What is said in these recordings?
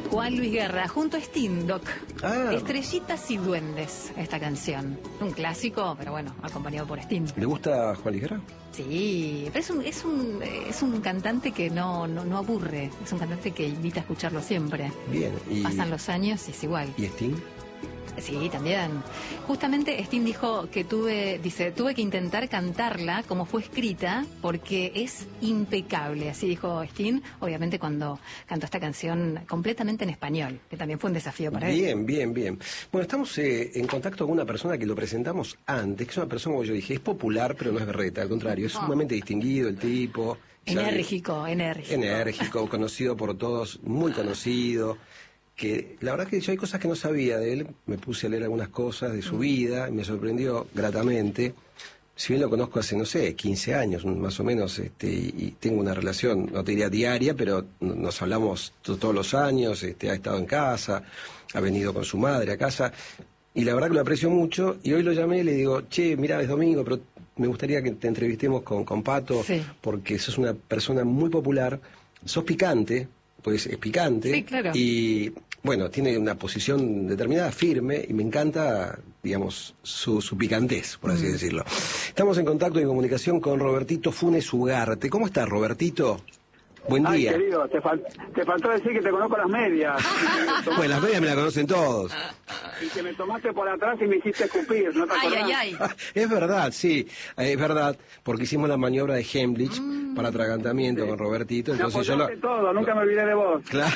Juan Luis Guerra, junto a Sting, Doc. Ah. Estrellitas y duendes, esta canción. Un clásico, pero bueno, acompañado por Sting. ¿Le gusta Juan Luis Guerra? Sí, pero es un cantante que no aburre. Es un cantante que invita a escucharlo siempre. Bien. Pasan los años y es igual. ¿Y Sting? Sí, también. Justamente Sting dijo que tuve que intentar cantarla como fue escrita porque es impecable, así dijo Sting, obviamente cuando cantó esta canción completamente en español, que también fue un desafío para él. Bien. Bueno, estamos en contacto con una persona que lo presentamos antes, que es una persona, como yo dije, es popular, pero no es berreta, al contrario, es sumamente distinguido el tipo. Enérgico. Enérgico, conocido por todos, muy conocido. Que la verdad que yo hay cosas que no sabía de él, me puse a leer algunas cosas de su vida y me sorprendió gratamente. Si bien lo conozco hace, no sé, 15 años más o menos, y tengo una relación, no te diría diaria, pero nos hablamos todos los años, ha estado en casa, ha venido con su madre a casa, y la verdad que lo aprecio mucho, y hoy lo llamé y le digo, che, mirá, es domingo, pero me gustaría que te entrevistemos con Pato, sí, porque sos una persona muy popular, sos picante, pues es picante, sí, claro. Y bueno, tiene una posición determinada, firme, y me encanta, digamos, su picantez, por así decirlo. Estamos en contacto y en comunicación con Robertito Funes Ugarte. ¿Cómo estás, Robertito? Buen día. Ay, querido, te faltó decir que te conozco las medias. Pues las medias me las conocen todos. Y que me tomaste por atrás y me hiciste escupir, ¿no te acordás? Ay. Es verdad, sí, es verdad, porque hicimos la maniobra de Heimlich para atragantamiento con Robertito. Entonces me apoyaste todo, nunca me olvidé de vos. Claro.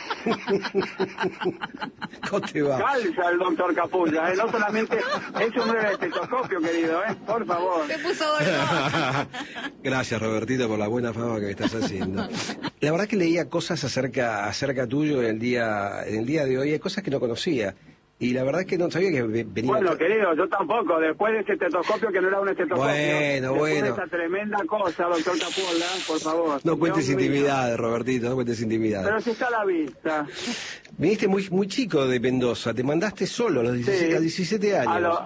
¿Cómo te va? Calza el doctor Capulla, no solamente es un breve estetoscopio, querido, por favor. Me puso gordo. Gracias, Robertito, por la buena fama que me estás haciendo. La verdad que leía cosas acerca tuyo en el día de hoy, hay cosas que no conocía. Y la verdad es que no sabía que venía... Bueno, querido, yo tampoco, después de ese estetoscopio que no era un estetoscopio. Después de esa tremenda cosa, doctor Capulla, por favor. No cuentes intimidades, Robertito, no cuentes intimidades. Pero si está a la vista. Viniste muy chico de Mendoza, te mandaste solo a los 17 años.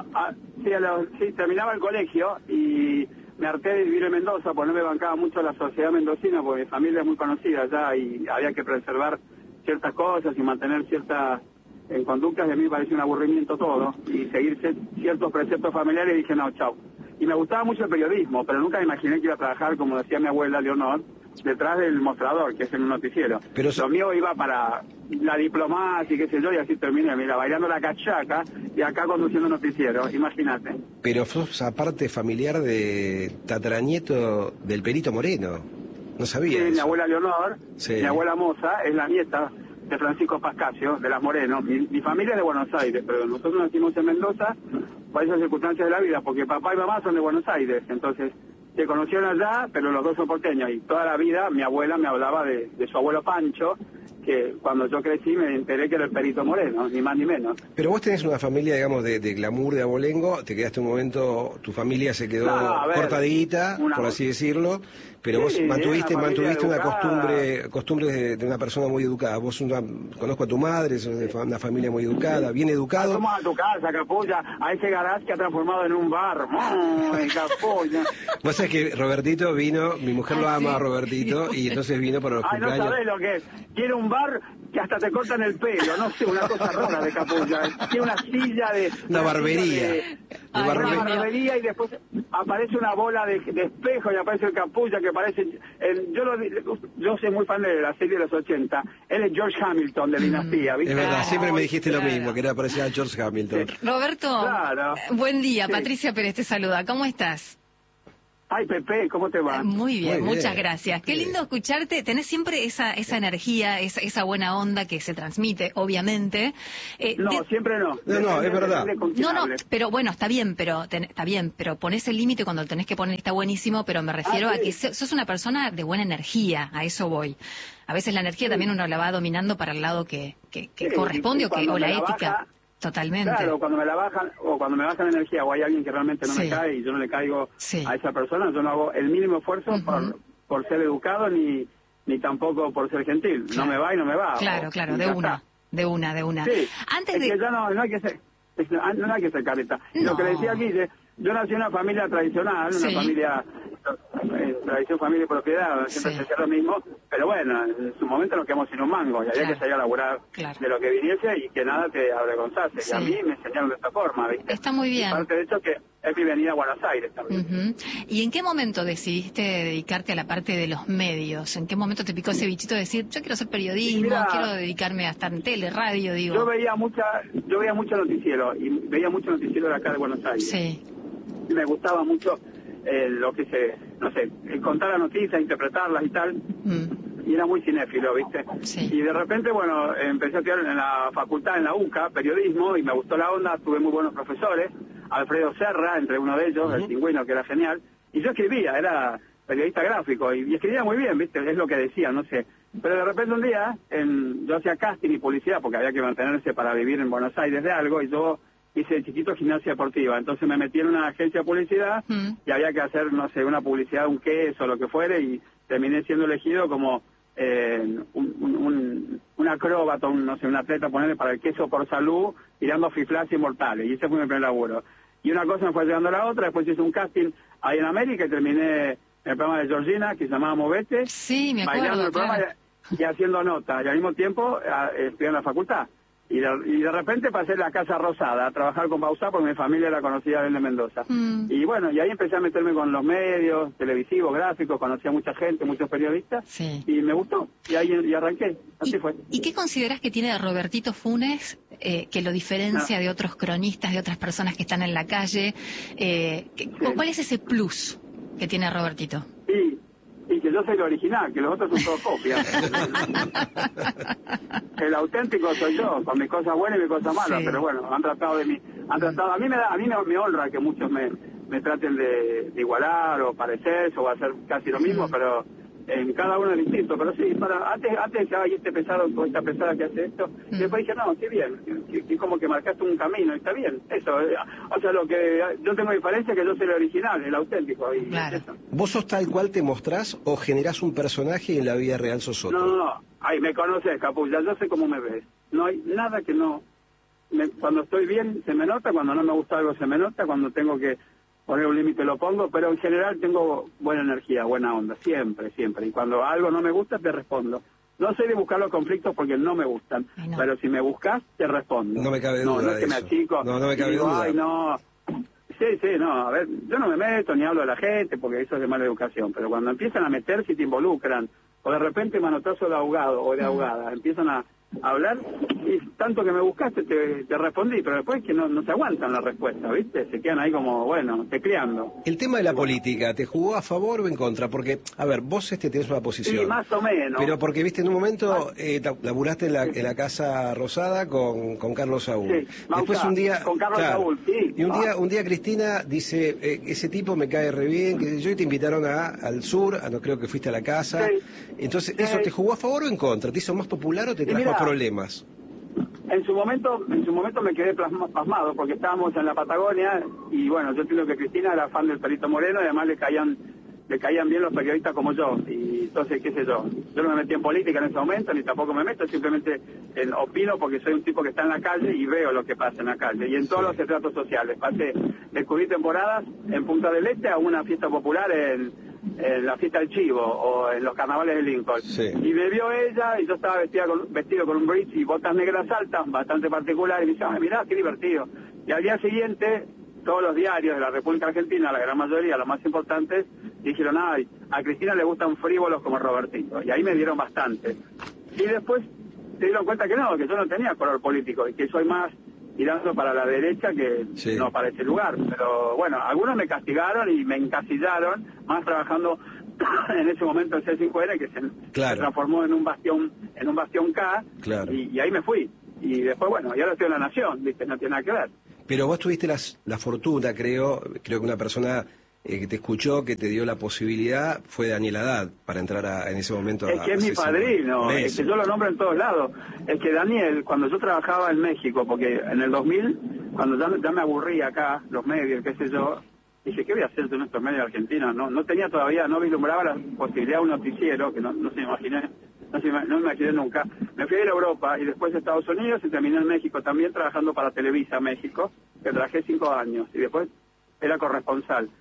Sí, terminaba el colegio y me harté de vivir en Mendoza, pues no me bancaba mucho la sociedad mendocina, porque mi familia es muy conocida allá y había que preservar ciertas cosas y mantener ciertas conductas, de mí me pareció un aburrimiento todo, y seguirse ciertos preceptos familiares, y dije, no, chau. Y me gustaba mucho el periodismo, pero nunca me imaginé que iba a trabajar, como decía mi abuela Leonor, detrás del mostrador, que es en un noticiero. Pero lo mío iba para la diplomacia y qué sé yo, y así terminé, mira, bailando la cachaca y acá conduciendo noticiero, imagínate. Pero sos aparte familiar de tataranieto del Perito Moreno, no sabía. Sí, eso. Mi abuela Leonor, sí. Mi abuela Moza, es la nieta de Francisco Pascasio, de las Moreno. Mi familia es de Buenos Aires, pero nosotros nacimos en Mendoza por esas circunstancias de la vida, porque papá y mamá son de Buenos Aires, entonces se conocieron allá, pero los dos son porteños, y toda la vida mi abuela me hablaba de su abuelo Pancho, que cuando yo crecí me enteré que era el Perito Moreno, ni más ni menos. Pero vos tenés una familia, digamos, de glamour de abolengo, te quedaste un momento, tu familia se quedó cortadita, por así decirlo, pero vos mantuviste una costumbre de una persona muy educada. Conozco a tu madre, sos de una familia muy educada, bien educado. Vamos a tu casa, Capulla, a ese garage que ha transformado en un bar. ¡Ay, Capulla! Vos sabés que Robertito vino, mi mujer lo ama a Robertito, y entonces vino para los cumpleaños. No sabés lo que es. Quiere un bar que hasta te cortan el pelo, no sé, una cosa rara de Capulla. Tiene una silla de... Una barbería. Una barbería, y después aparece una bola de espejo y aparece el Capulla que parece... yo soy muy fan de la serie de los 80. Él es George Hamilton de Dinastía, ¿viste? Es verdad, siempre me dijiste lo mismo, que era parecía a George Hamilton. Sí. Roberto, buen día, Patricia Pérez te saluda, ¿cómo estás? Ay, Pepe, ¿cómo te va? Muy bien, muchas gracias. Qué lindo escucharte. Tenés siempre esa energía, esa buena onda que se transmite, obviamente. Siempre no. No, es verdad. No, pero bueno, está bien, pero ponés el límite cuando lo tenés que poner, está buenísimo, pero me refiero a que sos una persona de buena energía, a eso voy. A veces la energía también uno la va dominando para el lado que corresponde o la ética. Totalmente. Claro, cuando me la bajan, o cuando me bajan energía, o hay alguien que realmente no me cae y yo no le caigo a esa persona, yo no hago el mínimo esfuerzo por ser educado ni tampoco por ser gentil. Sí. No me va y no me va. Claro, de una. Sí. Antes que ya no hay que ser, no hay que ser careta. Lo que decía Guille, yo nací en una familia tradicional, una familia tradición, familia y propiedad, siempre se hacía lo mismo, pero bueno, en su momento nos quedamos sin un mango y había que salir a laburar de lo que viniese y que nada te avergonzase. Y a mí me enseñaron de esta forma, ¿viste? Está muy bien. Y parte de hecho que es mi venida a Buenos Aires también. ¿Y en qué momento decidiste dedicarte a la parte de los medios? ¿En qué momento te picó ese bichito de decir, yo quiero hacer periodismo, quiero dedicarme a estar en tele, radio, digo? Yo veía mucho noticiero, y veía mucho noticiero de acá de Buenos Aires. Sí. Me gustaba mucho lo que contar las noticias, interpretarlas y tal. Y era muy cinéfilo, ¿viste? Sí. Y de repente, bueno, empecé a estudiar en la facultad, en la UCA, periodismo, y me gustó la onda, tuve muy buenos profesores, Alfredo Serra, entre uno de ellos, el Pingüino, que era genial, y yo escribía, era periodista gráfico, y escribía muy bien, ¿viste? Es lo que decía, no sé. Pero de repente un día, yo hacía casting y publicidad, porque había que mantenerse para vivir en Buenos Aires de algo, y yo hice de chiquito gimnasia deportiva, entonces me metí en una agencia de publicidad, y había que hacer, no sé, una publicidad de un queso o lo que fuere, y terminé siendo elegido como un acróbata, un atleta, ponerle para el queso por salud, tirando fiflas inmortales, y ese fue mi primer laburo. Y una cosa me fue llevando a la otra, después hice un casting ahí en América y terminé en el programa de Georgina, que se llamaba Movete, sí, me acuerdo, bailando el programa y haciendo notas, y al mismo tiempo estudié en la facultad. Y de repente pasé a la Casa Rosada a trabajar con Bauzá, porque mi familia era conocida de Mendoza. Y bueno, y ahí empecé a meterme con los medios, televisivos, gráficos, conocí a mucha gente, muchos periodistas, y me gustó, y ahí arranqué, así fue. ¿Y qué consideras que tiene Robertito Funes que lo diferencia de otros cronistas, de otras personas que están en la calle? ¿Cuál es ese plus que tiene Robertito? Y que yo soy el original, que los otros son todos copias. El auténtico soy yo, con mis cosas buenas y mis cosas malas, pero bueno, han tratado de mí. A mí me honra que muchos me traten de igualar o parecerse o hacer casi lo mismo, pero en cada uno es distinto. Pero sí, antes decía, ay, este pesado o esta pesada que hace esto, y después dije, no, qué bien, que como que marcaste un camino, y está bien, eso. O sea, lo que yo tengo diferencia es que yo soy el original, el auténtico. Y eso. ¿Vos sos tal cual te mostrás o generás un personaje y en la vida real sos otro? No, ay, me conoces, Capulla, yo sé cómo me ves. No hay nada que no... cuando estoy bien se me nota, cuando no me gusta algo se me nota, cuando tengo que poner un límite lo pongo, pero en general tengo buena energía, buena onda, siempre. Y cuando algo no me gusta, te respondo. No soy de buscar los conflictos porque no me gustan, pero si me buscas, te respondo. No me cabe duda. No es que me achico. No me cabe duda. Ay, no. Sí, no, a ver, yo no me meto ni hablo de la gente porque eso es de mala educación, pero cuando empiezan a meterse y te involucran, o de repente manotazo de abogado o de abogada, empiezan a hablar, y tanto que me buscaste te respondí, pero después que no se aguantan la respuesta, ¿viste? Se quedan ahí como, bueno, tecleando. El tema de la política, ¿te jugó a favor o en contra? Porque, a ver, vos tenés una posición. Sí, más o menos. Pero porque, viste, en un momento laburaste en la Casa Rosada con Carlos Saúl. Sí, después un día... Con Carlos Saúl, sí. Y un día Cristina dice, ese tipo me cae re bien, que yo, y te invitaron al sur, no creo que fuiste a la casa. Sí. Entonces, ¿eso te jugó a favor o en contra? ¿Te hizo más popular o te trajo problemas? En su momento me quedé pasmado porque estábamos en la Patagonia y bueno, yo entiendo que Cristina era fan del Perito Moreno y además le caían bien los periodistas como yo, y entonces, qué sé yo no me metí en política en ese momento, ni tampoco me meto, simplemente opino porque soy un tipo que está en la calle y veo lo que pasa en la calle, y en todos los estratos sociales. Descubrí temporadas en Punta del Este a una fiesta popular en la fiesta del Chivo o en los carnavales de Lincoln, y me vio ella y yo estaba vestido con un bridge y botas negras altas, bastante particulares, y me dice, mirá, qué divertido. Y al día siguiente, todos los diarios de la República Argentina, la gran mayoría, los más importantes, dijeron, ay, a Cristina le gustan frívolos como Robertito, y ahí me dieron bastante. Y después se dieron cuenta que yo no tenía color político, y que soy más tirando para la derecha que no para ese lugar. Pero bueno, algunos me castigaron y me encasillaron, más trabajando en ese momento el C5N, que se transformó en un bastión K, y ahí me fui. Y después, bueno, y ahora estoy en La Nación, ¿viste? No tiene nada que ver. Pero vos tuviste la fortuna, creo que una persona que te escuchó, que te dio la posibilidad, fue Daniel Haddad, para entrar en ese momento Es que es mi padrino, es que yo lo nombro en todos lados. Es que Daniel, cuando yo trabajaba en México, porque en el 2000, cuando ya me aburría acá, los medios, qué sé yo, dije, ¿qué voy a hacer yo en estos medios argentinos? No tenía todavía, no vislumbraba la posibilidad de un noticiero, que no se imaginé. No me imaginé nunca. Me fui a ir a Europa y después a Estados Unidos y terminé en México también trabajando para Televisa México, que trabajé 5 años y después era corresponsal.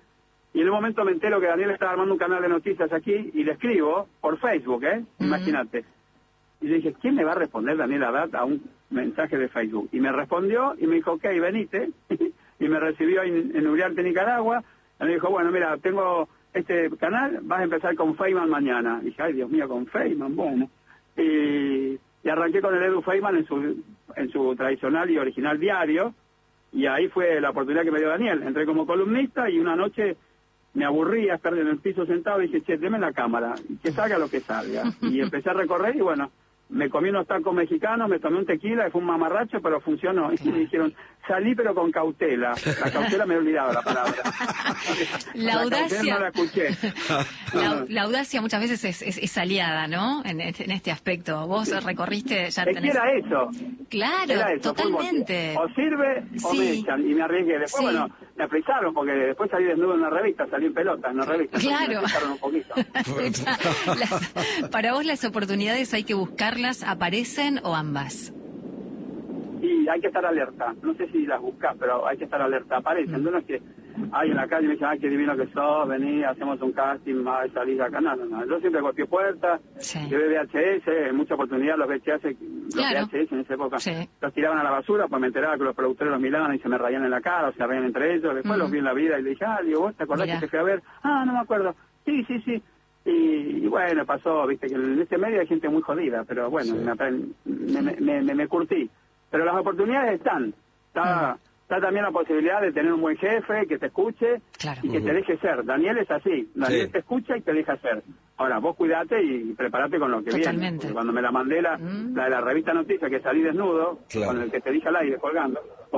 Y en un momento me entero que Daniel estaba armando un canal de noticias aquí y le escribo por Facebook, imagínate. Y le dije, ¿quién me va a responder, Daniel Haddad, a un mensaje de Facebook? Y me respondió y me dijo, ok, venite. Y me recibió en Uriarte, Nicaragua. Y me dijo, bueno, mira, tengo este canal, vas a empezar con Feynman mañana. Y dije, ay, Dios mío, con Feynman, bueno. Y arranqué con el Edu Feynman en su tradicional y original diario. Y ahí fue la oportunidad que me dio Daniel. Entré como columnista y una noche me aburría estar en el piso sentado y dije, che, deme la cámara, que salga lo que salga. Y empecé a recorrer y bueno, me comí unos tacos mexicanos, me tomé un tequila, fue un mamarracho, pero funcionó. Y me dijeron, salí pero con cautela. La cautela me he olvidado la palabra. La audacia. No la escuché. La audacia muchas veces es aliada, ¿no? En este aspecto. Vos recorriste, ya tenés... Era eso. Claro, era eso, totalmente. O sirve o me echan, y me arriesgué. Después, bueno, me frisaron porque después salí desnudo en una revista, salí en pelota en una revista. Claro. Me frisaron un poquito. Para vos las oportunidades hay que buscarlas, ¿aparecen o ambas? Y hay que estar alerta. No sé si las buscas, pero hay que estar alerta. Aparecen. No es que hay en la calle me dicen, ay, qué divino que sos, vení, hacemos un casting, salís acá. No. Yo siempre golpeé puertas, llevé VHS, en mucha oportunidad los VHS en esa época los tiraban a la basura, pues me enteraba que los productores los miraban y se me raían en la cara, o se reían entre ellos. Después los vi en la vida y le dije, digo, ¿vos te acordás que te fui a ver? No me acuerdo. Sí. Y bueno, pasó, viste, que en este medio hay gente muy jodida, pero bueno, me curtí. Pero las oportunidades están. Está también la posibilidad de tener un buen jefe que te escuche y que te deje ser. Daniel es así. Daniel te escucha y te deja ser. Ahora, vos cuidate y prepárate con lo que viene. Porque cuando me la mandé la de la revista Noticias, que salí desnudo, con el que te dije al aire colgando,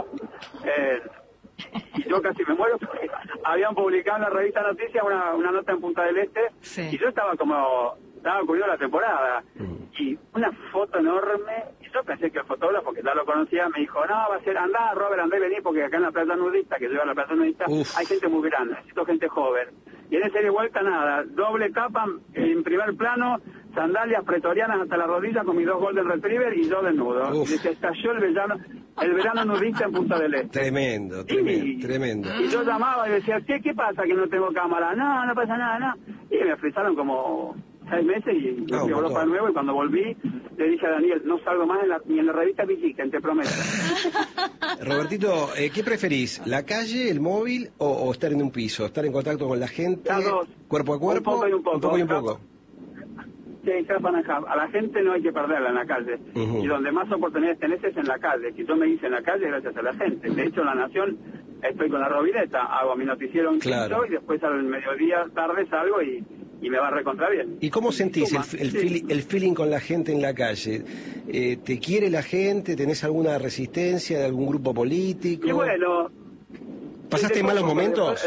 y yo casi me muero porque habían publicado en la revista Noticias una nota en Punta del Este y yo estaba ocurriendo la temporada y una foto enorme y yo pensé que el fotógrafo que ya lo conocía me dijo, no, va a ser, Robert, andá y vení porque acá en la playa nudista, que yo iba a la playa nudista, hay gente muy grande, necesito gente joven. Y en ese de vuelta nada, doble capa en primer plano, sandalias pretorianas hasta la rodilla con mis 2 Golden Retriever y yo desnudo. Y se estalló el verano nudista en Punta del Este. Tremendo. Y yo llamaba y decía, ¿qué pasa que no tengo cámara? No pasa nada. Y me frisaron como 6 meses y me fui a Europa de nuevo y cuando volví le dije a Daniel, no salgo más ni en la revista Visiken, te prometo. Robertito, ¿qué preferís? ¿La calle, el móvil o estar en un piso? ¿Estar en contacto con la gente? Las dos. ¿Cuerpo a cuerpo? Un poco y un poco. Sí, A la gente no hay que perderla en la calle. Y donde más oportunidades tenés es en la calle. Que yo me hice en la calle gracias a la gente. De hecho, en La Nación estoy con la Rovileta, hago mi noticiero en Quito y después al mediodía tarde salgo y me va a recontra bien. ¿Y cómo sentís el feeling con la gente en la calle? ¿Te quiere la gente? ¿Tenés alguna resistencia de algún grupo político? Y bueno... ¿Pasaste malos momentos?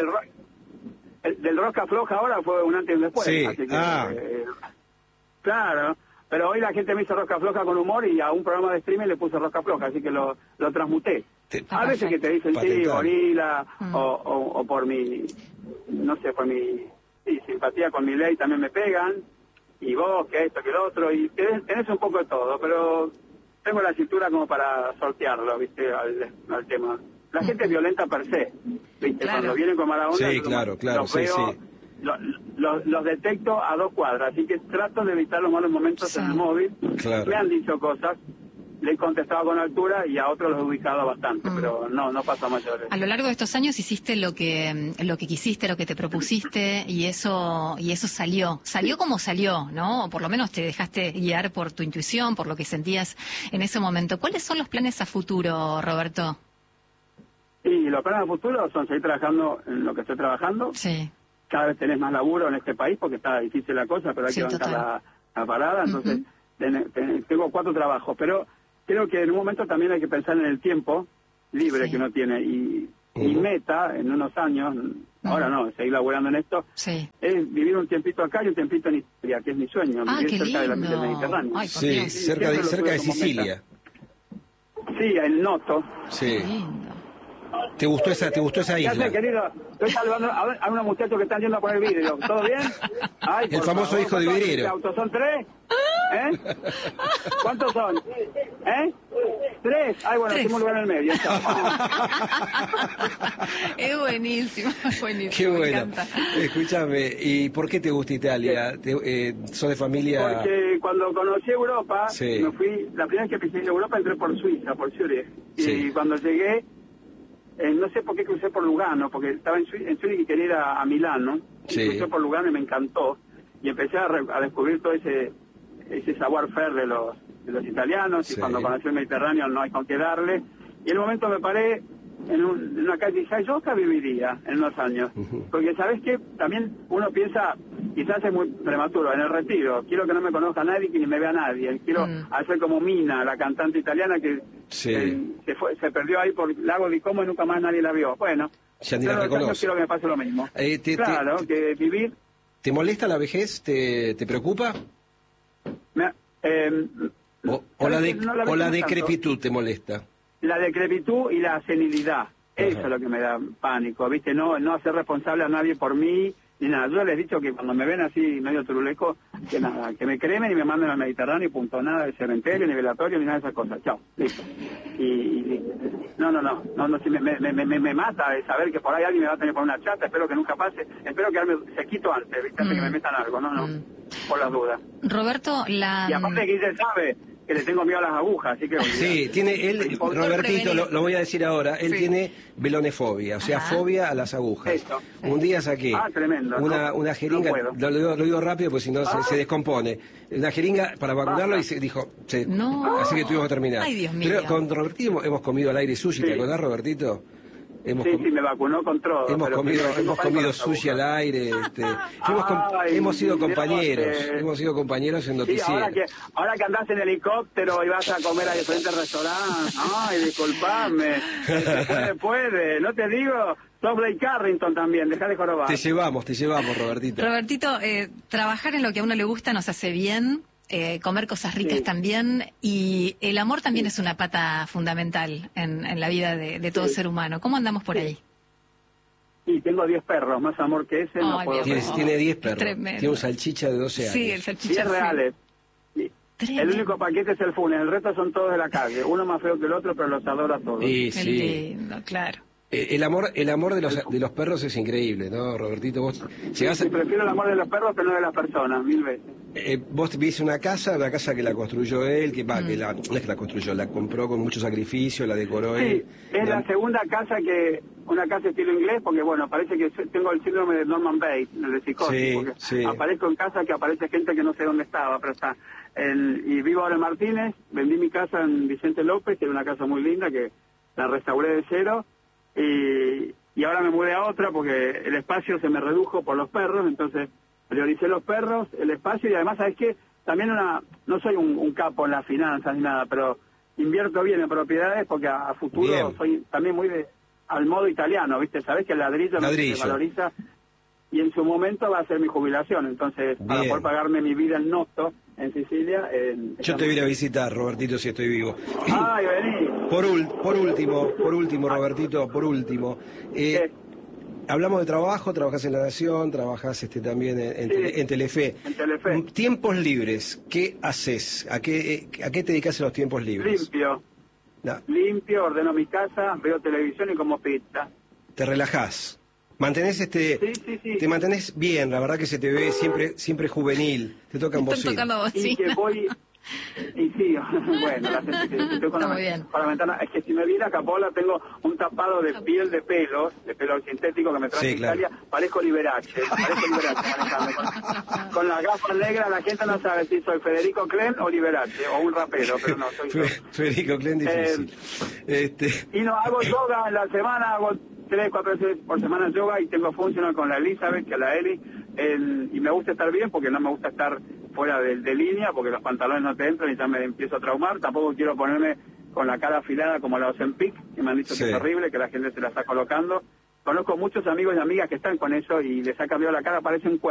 Del Rosca Floja ahora fue un antes y un después. Sí, así que, claro, pero hoy la gente me hizo Rosca Floja con humor y a un programa de streaming le puse Rosca Floja, así que lo transmuté. A veces que te dicen, sí, gorila, o por mi, no sé, por mi simpatía con mi ley también me pegan, y vos, que esto, que lo otro, y tenés un poco de todo, pero tengo la cintura como para sortearlo, viste, al tema. La gente es violenta per se, viste, cuando vienen con mala onda, sí, claro, los veo, los detecto a 2 cuadras, así que trato de evitar los malos momentos en el móvil. Me han dicho cosas, le he contestado con altura y a otros los he ubicado bastante, pero no pasa mayores. A lo largo de estos años hiciste lo que quisiste, lo que te propusiste, y eso salió como salió, ¿no? O por lo menos te dejaste guiar por tu intuición, por lo que sentías en ese momento. ¿Cuáles son los planes a futuro, Roberto? Sí, los planes a futuro son seguir trabajando en lo que estoy trabajando. Sí. Cada vez tenés más laburo en este país porque está difícil la cosa, pero hay que bancar la parada, entonces tengo 4 trabajos, pero creo que en un momento también hay que pensar en el tiempo libre que uno tiene y meta en unos años, ahora no, seguir laburando en esto, es vivir un tiempito acá y un tiempito en Italia, que es mi sueño, vivir cerca del Mediterráneo. Ay, cerca de Sicilia. Sí, en Noto. Sí. ¿Te gustó esa isla? Ya sé, querido, estoy saludando a unos muchachos que están yendo a poner vidrio. ¿Todo bien? Ay, el famoso favor, hijo de vidriero. ¿Autos son 3? ¿Cuántos son? 3. Ay, bueno, hacemos un lugar en el medio. Es buenísimo, buenísimo. Qué bueno. Me encanta. Escúchame, ¿y por qué te gusta Italia? ¿Sos de familia? Porque cuando conocí Europa, Sí. me fui, la primera vez que pisé Europa entré por Suiza, por Zurich. Y Sí. cuando llegué, no sé por qué crucé por Lugano, porque estaba en Zurich y quería ir a Milán, ¿no? Y Sí. crucé por Lugano y me encantó. Y empecé a descubrir todo ese savoir-faire de los italianos, Sí. y cuando conocí el Mediterráneo no hay con qué darle. Y en un momento me paré en una calle y dije, yo acá viviría en unos años. Porque, ¿sabes qué? También uno piensa, quizás es muy prematuro, en el retiro. Quiero que no me conozca nadie, que ni me vea nadie. Quiero hacer como Mina, la cantante italiana que Sí. se perdió ahí por Lago di Como y nunca más nadie la vio. Bueno, Ya ni yo la en los años reconoce. quiero que me pase lo mismo. Claro, que vivir... ¿Te molesta la vejez? ¿Te preocupa? ¿O la decrepitud te molesta? La decrepitud y la senilidad. Eso es lo que me da pánico, ¿viste? No hacer responsable a nadie por mí, ni nada. Yo les he dicho que cuando me ven así medio turuleco, que nada, que me cremen y me manden al Mediterráneo y punto. Nada de cementerio, ni velatorio, ni nada de esas cosas. Chao, listo. Y no, si me mata de saber que por ahí alguien me va a tener por una chata. Espero que nunca pase. Espero quedarme sequito antes, ¿viste? Antes que me metan algo, por las dudas. Roberto, Y aparte que se sabe que le tengo miedo a las agujas, así que... Sí, tiene él, Robertito, lo voy a decir ahora, él tiene velonefobia, o sea, fobia a las agujas. Eso. Un día saqué tremendo, una jeringa, no lo digo rápido porque si no se descompone, una jeringa para vacunarlo y se dijo, No. así que tuvimos que terminar. Ay, Dios mío. Pero con Robertito hemos comido al aire sushi, ¿te acordás, Robertito? Sí, me vacunó con todo. Hemos comido sushi al aire, hemos sido compañeros en noticiero. Ahora que andás en helicóptero y vas a comer a diferentes restaurantes, ay, disculpame, puede, no te digo, sos Blake Carrington también, dejá de jorobar. Te llevamos, Robertito. Robertito, trabajar en lo que a uno le gusta nos hace bien. Comer cosas ricas también, y el amor también es una pata fundamental en la vida de todo ser humano. ¿Cómo andamos por ahí? Sí, tengo 10 perros, más amor que ese no puedo. Tiene 10 perros, Tremendo. tiene un salchicha de 12 años. Sí, el salchicha. 10 reales. El único paquete es el Funes, el resto son todos de la calle. Uno más feo que el otro, pero los adoro a todos. Sí, Qué lindo, claro. El amor de los perros es increíble, ¿no, Robertito? Vos llegás prefiero el amor de los perros que no de las personas, 1000 veces. Vos viste una casa que la construyó él, no es que la construyó, la compró con mucho sacrificio, la decoró él. Sí, es la segunda casa una casa estilo inglés, porque bueno, parece que tengo el síndrome de Norman Bates, el de psicosis, porque aparezco en casa que aparece gente que no sé dónde estaba, pero está. Y vivo ahora en Martínez, vendí mi casa en Vicente López, que era una casa muy linda, que la restauré de cero, y ahora me mudé a otra porque el espacio se me redujo por los perros, entonces prioricé los perros, el espacio, y además, ¿sabes qué? También no soy un capo en las finanzas ni nada, pero invierto bien en propiedades porque a futuro soy también muy al modo italiano, ¿viste? ¿Sabés que el ladrillo se valoriza? Y en su momento va a ser mi jubilación, entonces para poder pagarme mi vida en Noto, en Sicilia... Yo te voy a ir a visitar, Robertito, si estoy vivo. ¡Ay, vení! Por último, Robertito, hablamos de trabajo, trabajás en La Nación, trabajás también en Telefe. En Telefe. Tiempos libres, ¿qué haces? ¿A qué te dedicas en los tiempos libres? Limpio, ordeno mi casa, veo televisión y como pizza. ¿Te relajás? ¿Mantenés Sí. te mantenés bien? La verdad que se te ve siempre juvenil. Te tocan bocina. Y que voy... Y sí, bueno, la gente que estoy con la ventana, es que si me viene a Capola tengo un tapado de piel de pelo sintético que me traje de Italia, parezco Liberace manejando. Con las gafas negras la gente no sabe si soy Federico Klen o Liberace, o un rapero, pero no, soy yo. Federico Klen difícil. Y no, hago yoga en la semana, hago 3-4 veces por semana yoga y tengo funcional con la Elizabeth, que es la Eli, y me gusta estar bien porque no me gusta estar fuera de línea, porque los pantalones no te entran y ya me empiezo a traumar. Tampoco quiero ponerme con la cara afilada como la Ozempic, que me han dicho que es horrible, que la gente se la está colocando. Conozco muchos amigos y amigas que están con eso y les ha cambiado la cara, parecen